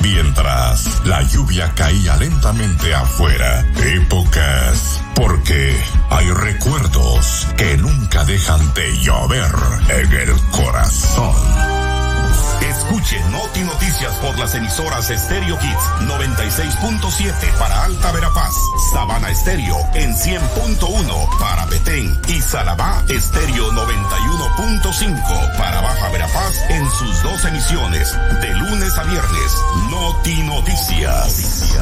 mientras la lluvia caía lentamente afuera. Épocas, porque hay recuerdos que nunca dejan de llover en el corazón. Escuche Noti Noticias por las emisoras Stereo Hits 96.7 para Alta Verapaz, Sabana Estéreo en 100.1 para Petén y Salabá Estéreo 91.5 para Baja Verapaz en sus dos emisiones de lunes a viernes. Noti Noticias.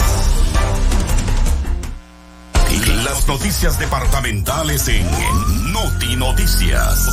Las noticias departamentales en Noti Noticias.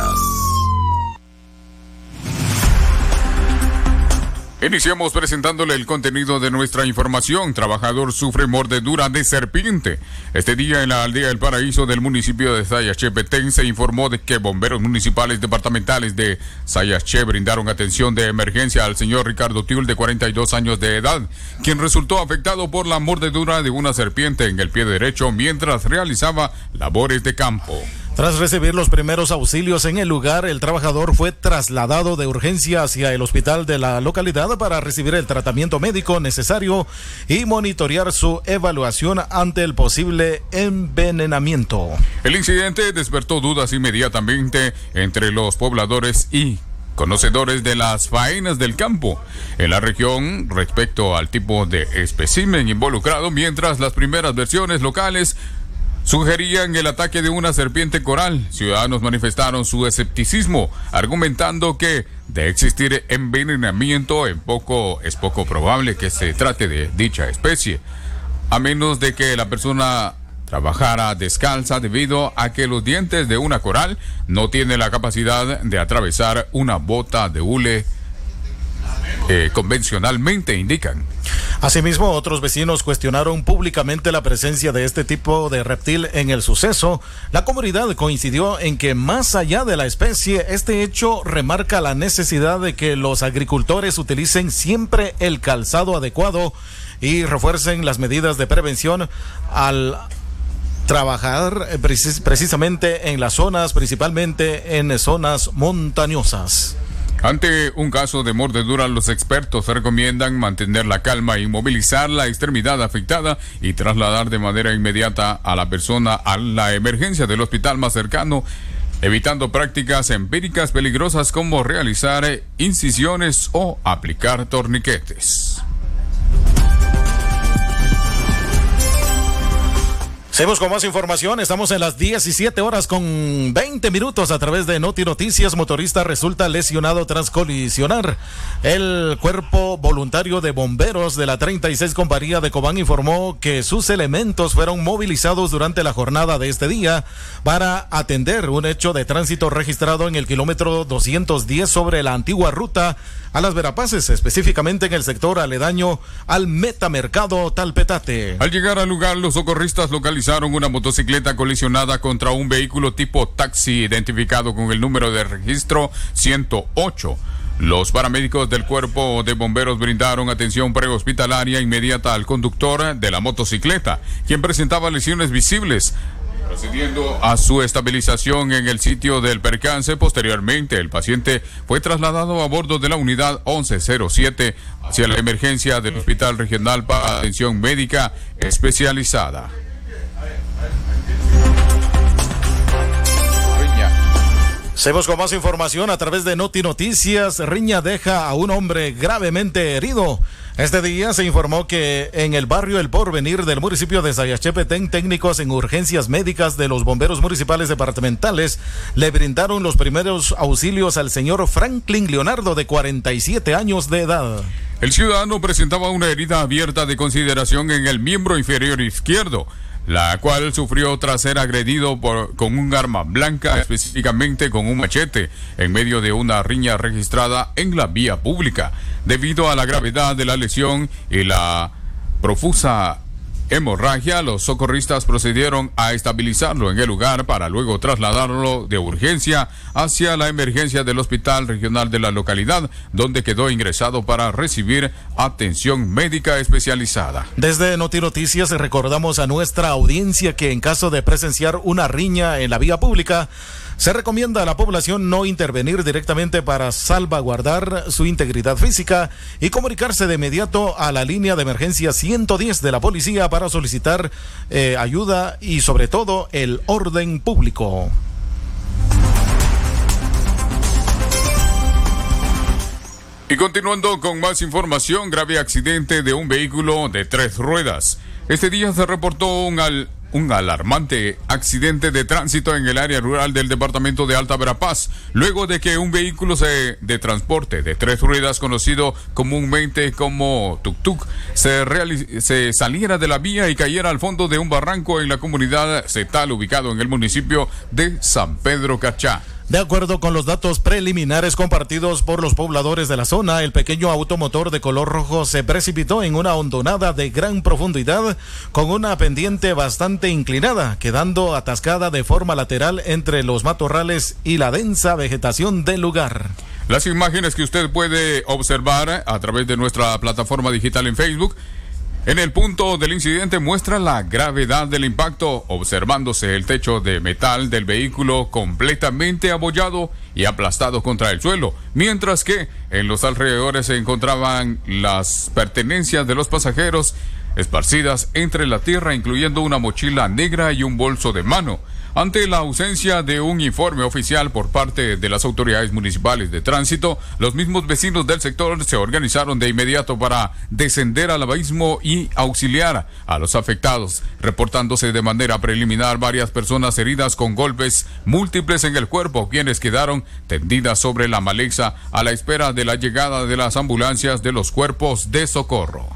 Iniciamos presentándole el contenido de nuestra información. Trabajador sufre mordedura de serpiente. Este día en la aldea El Paraíso del municipio de Sayaché, Petén, se informó de que bomberos municipales departamentales de Sayaché brindaron atención de emergencia al señor Ricardo Tiul, de 42 años de edad, quien resultó afectado por la mordedura de una serpiente en el pie derecho mientras realizaba labores de campo. Tras recibir los primeros auxilios en el lugar, el trabajador fue trasladado de urgencia hacia el hospital de la localidad para recibir el tratamiento médico necesario y monitorear su evaluación ante el posible envenenamiento. El incidente despertó dudas inmediatamente entre los pobladores y conocedores de las faenas del campo en la región respecto al tipo de espécimen involucrado, mientras las primeras versiones locales sugerían el ataque de una serpiente coral. Ciudadanos manifestaron su escepticismo, argumentando que de existir envenenamiento es poco probable que se trate de dicha especie, a menos de que la persona trabajara descalza, debido a que los dientes de una coral no tienen la capacidad de atravesar una bota de hule convencionalmente, indican. Asimismo, otros vecinos cuestionaron públicamente la presencia de este tipo de reptil en el suceso. La comunidad coincidió en que, más allá de la especie, este hecho remarca la necesidad de que los agricultores utilicen siempre el calzado adecuado y refuercen las medidas de prevención al trabajar precisamente en las zonas, principalmente en zonas montañosas. Ante un caso de mordedura, los expertos recomiendan mantener la calma, inmovilizar la extremidad afectada y trasladar de manera inmediata a la persona a la emergencia del hospital más cercano, evitando prácticas empíricas peligrosas como realizar incisiones o aplicar torniquetes. Seguimos con más información. Estamos en las 17 horas con 20 minutos a través de Noti Noticias. Motorista resulta lesionado tras colisionar. El Cuerpo Voluntario de Bomberos de la 36 Compañía de Cobán informó que sus elementos fueron movilizados durante la jornada de este día para atender un hecho de tránsito registrado en el kilómetro 210 sobre la antigua ruta a Las Verapaces, específicamente en el sector aledaño al Metamercado Talpetate. Al llegar al lugar, los socorristas localizaron una motocicleta colisionada contra un vehículo tipo taxi identificado con el número de registro 108. Los paramédicos del Cuerpo de Bomberos brindaron atención prehospitalaria inmediata al conductor de la motocicleta, quien presentaba lesiones visibles, procediendo a su estabilización en el sitio del percance. Posteriormente, el paciente fue trasladado a bordo de la unidad 1107 hacia la emergencia del Hospital Regional para Atención Médica Especializada. Seguimos con más información a través de Noti Noticias. Riña deja a un hombre gravemente herido. Este día se informó que en el barrio El Porvenir del municipio de Sayaché, Petén, técnicos en urgencias médicas de los bomberos municipales departamentales le brindaron los primeros auxilios al señor Franklin Leonardo, de 47 años de edad. El ciudadano presentaba una herida abierta de consideración en el miembro inferior izquierdo, la cual sufrió tras ser agredido con un arma blanca, específicamente con un machete, en medio de una riña registrada en la vía pública. Debido a la gravedad de la lesión y la profusa hemorragia, los socorristas procedieron a estabilizarlo en el lugar para luego trasladarlo de urgencia hacia la emergencia del Hospital Regional de la localidad, donde quedó ingresado para recibir atención médica especializada. Desde Noti Noticias recordamos a nuestra audiencia que en caso de presenciar una riña en la vía pública, Se recomienda a la población no intervenir directamente para salvaguardar su integridad física y comunicarse de inmediato a la línea de emergencia 110 de la policía para solicitar ayuda y sobre todo el orden público. Y continuando con más información, grave accidente de un vehículo de 3 ruedas. Este día se reportó un alarmante accidente de tránsito en el área rural del departamento de Alta Verapaz, luego de que un vehículo de transporte de 3 ruedas, conocido comúnmente como tuk-tuk, se saliera de la vía y cayera al fondo de un barranco en la comunidad Cetal, ubicado en el municipio de San Pedro Cachá. De acuerdo con los datos preliminares compartidos por los pobladores de la zona, el pequeño automotor de color rojo se precipitó en una hondonada de gran profundidad con una pendiente bastante inclinada, quedando atascada de forma lateral entre los matorrales y la densa vegetación del lugar. Las imágenes que usted puede observar a través de nuestra plataforma digital en Facebook en el punto del incidente muestra la gravedad del impacto, observándose el techo de metal del vehículo completamente abollado y aplastado contra el suelo, mientras que en los alrededores se encontraban las pertenencias de los pasajeros esparcidas entre la tierra, incluyendo una mochila negra y un bolso de mano. Ante la ausencia de un informe oficial por parte de las autoridades municipales de tránsito, los mismos vecinos del sector se organizaron de inmediato para descender al abismo y auxiliar a los afectados, reportándose de manera preliminar varias personas heridas con golpes múltiples en el cuerpo, quienes quedaron tendidas sobre la maleza a la espera de la llegada de las ambulancias de los cuerpos de socorro.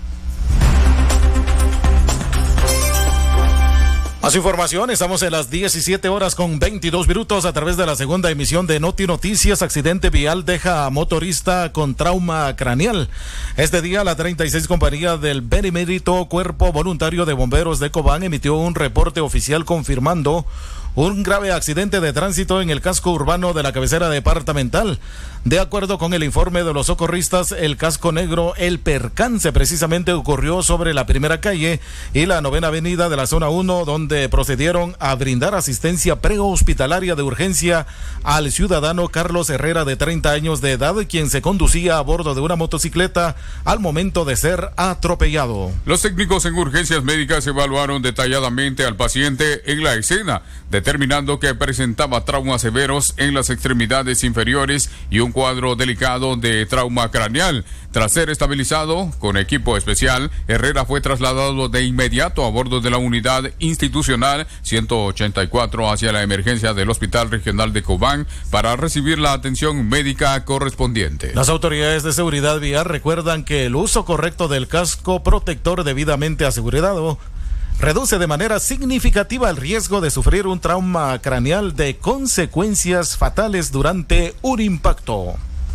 Más información, estamos en las 17 horas con 22 minutos a través de la segunda emisión de Noti Noticias. Accidente vial deja a motorista con trauma craneal. Este día la 36 compañía del Benemérito Cuerpo Voluntario de Bomberos de Cobán emitió un reporte oficial confirmando un grave accidente de tránsito en el casco urbano de la cabecera departamental. De acuerdo con el informe de los socorristas, el casco negro, el percance precisamente ocurrió sobre la primera calle y la 9ª avenida de la zona 1, donde procedieron a brindar asistencia prehospitalaria de urgencia al ciudadano Carlos Herrera, de 30 años de edad, quien se conducía a bordo de una motocicleta al momento de ser atropellado. Los técnicos en urgencias médicas evaluaron detalladamente al paciente en la escena, determinando que presentaba traumas severos en las extremidades inferiores y un cuadro delicado de trauma craneal. Tras ser estabilizado con equipo especial, Herrera fue trasladado de inmediato a bordo de la unidad institucional 184 hacia la emergencia del Hospital Regional de Cobán para recibir la atención médica correspondiente. Las autoridades de seguridad vial recuerdan que el uso correcto del casco protector debidamente asegurado reduce de manera significativa el riesgo de sufrir un trauma craneal de consecuencias fatales durante un impacto.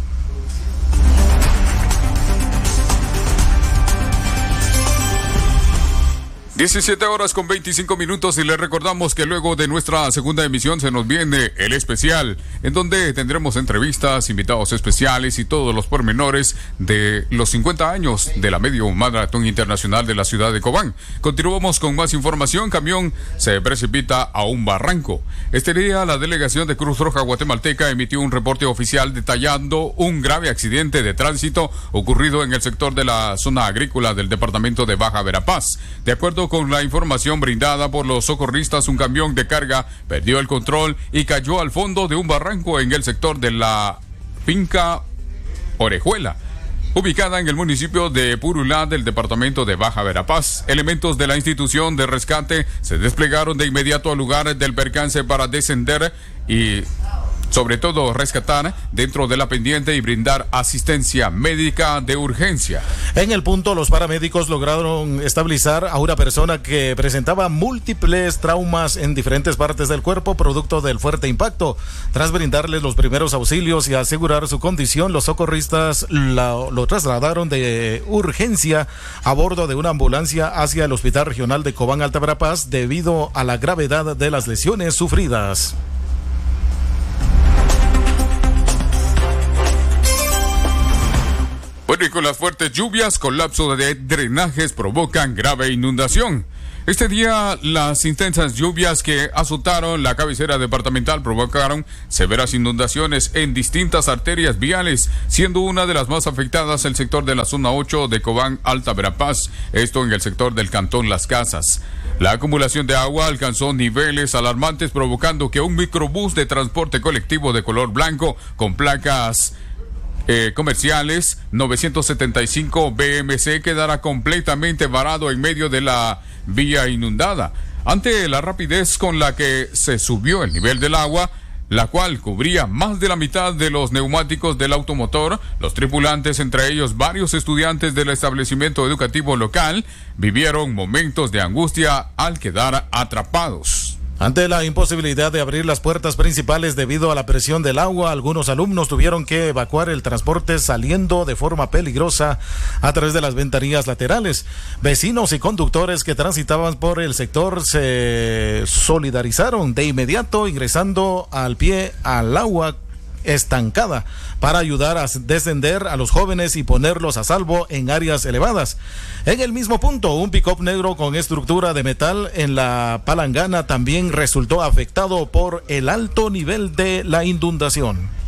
17 horas con 25 minutos y les recordamos que luego de nuestra segunda emisión se nos viene el especial, en donde tendremos entrevistas, invitados especiales y todos los pormenores de los 50 años de la Medio Maratón Internacional de la ciudad de Cobán. Continuamos con más información. Camión se precipita a un barranco. Este día la delegación de Cruz Roja Guatemalteca emitió un reporte oficial detallando un grave accidente de tránsito ocurrido en el sector de la zona agrícola del departamento de Baja Verapaz. De acuerdo con la información brindada por los socorristas, un camión de carga perdió el control y cayó al fondo de un barranco en el sector de la finca Orejuela, ubicada en el municipio de Purulá del departamento de Baja Verapaz. Elementos de la institución de rescate se desplegaron de inmediato al lugar del percance para descender y sobre todo rescatar dentro de la pendiente y brindar asistencia médica de urgencia. En el punto, los paramédicos lograron estabilizar a una persona que presentaba múltiples traumas en diferentes partes del cuerpo producto del fuerte impacto. Tras brindarles los primeros auxilios y asegurar su condición, los socorristas lo trasladaron de urgencia a bordo de una ambulancia hacia el Hospital Regional de Cobán Alta Verapaz debido a la gravedad de las lesiones sufridas. Bueno, y con con las fuertes lluvias, colapso de drenajes provocan grave inundación. Este día, las intensas lluvias que azotaron la cabecera departamental provocaron severas inundaciones en distintas arterias viales, siendo una de las más afectadas el sector de la zona 8 de Cobán, Alta Verapaz, esto en el sector del cantón Las Casas. La acumulación de agua alcanzó niveles alarmantes, provocando que un microbús de transporte colectivo de color blanco con placas comerciales 975 BMC quedará completamente varado en medio de la vía inundada. Ante la rapidez con la que se subió el nivel del agua, la cual cubría más de la mitad de los neumáticos del automotor, los tripulantes, entre ellos varios estudiantes del establecimiento educativo local, vivieron momentos de angustia al quedar atrapados. Ante la imposibilidad de abrir las puertas principales debido a la presión del agua, algunos alumnos tuvieron que evacuar el transporte saliendo de forma peligrosa a través de las ventanillas laterales. Vecinos y conductores que transitaban por el sector se solidarizaron de inmediato ingresando al pie al agua estancada para ayudar a descender a los jóvenes y ponerlos a salvo en áreas elevadas. En el mismo punto, un pick-up negro con estructura de metal en la palangana también resultó afectado por el alto nivel de la inundación.